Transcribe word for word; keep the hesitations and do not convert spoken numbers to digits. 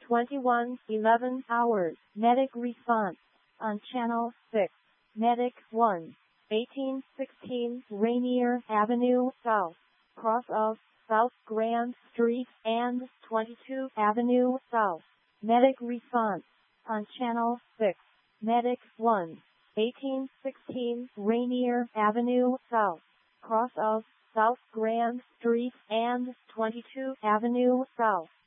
twenty-one eleven hours. Medic response on Channel six. Medic one. eighteen sixteen Rainier Avenue South. Cross of South Grand Street and twenty-two Avenue South. Medic response on Channel six. Medic one. eighteen sixteen Rainier Avenue South. Cross of South Grand Street and twenty-two Avenue South.